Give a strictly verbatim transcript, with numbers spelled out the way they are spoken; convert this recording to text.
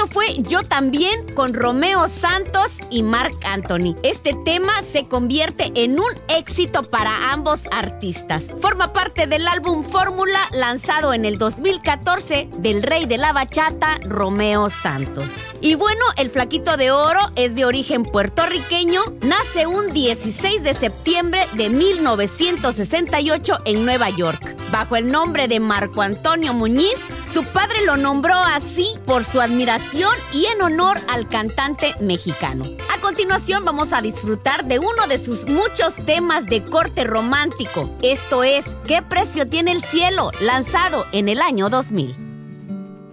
fue Yo También con Romeo Santos y Marc Anthony. Este tema se convierte en un éxito para ambos artistas. Forma parte del álbum Fórmula, lanzado en el dos mil catorce, del rey de la bachata, Romeo Santos. Y bueno, el Flaquito de Oro es de origen puertorriqueño. Nace un dieciséis de septiembre de mil novecientos sesenta y ocho en Nueva York. Bajo el nombre de Marco Antonio Muñiz, su padre lo nombró así por su admiración y en honor al cantante mexicano. A continuación vamos a disfrutar de uno de sus muchos temas de corte romántico. Esto es ¿Qué precio tiene el cielo?, lanzado en el año dos mil.